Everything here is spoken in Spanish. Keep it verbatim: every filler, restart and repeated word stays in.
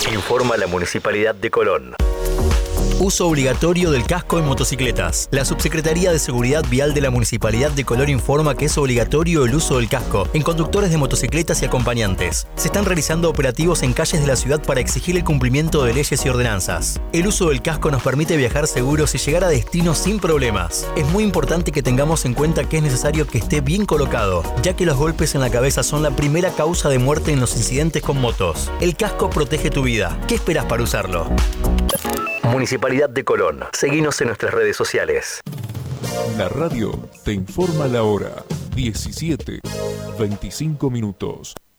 Informa la Municipalidad de Colón. Uso obligatorio del casco en motocicletas. La Subsecretaría de Seguridad Vial de la Municipalidad de Colón informa que es obligatorio el uso del casco en conductores de motocicletas y acompañantes. Se están realizando operativos en calles de la ciudad para exigir el cumplimiento de leyes y ordenanzas. El uso del casco nos permite viajar seguros y llegar a destino sin problemas. Es muy importante que tengamos en cuenta que es necesario que esté bien colocado, ya que los golpes en la cabeza son la primera causa de muerte en los incidentes con motos. El casco protege tu vida. ¿Qué esperas para usarlo? Municipalidad de Colón. Seguinos en nuestras redes sociales. La radio te informa la hora. diecisiete, veinticinco minutos.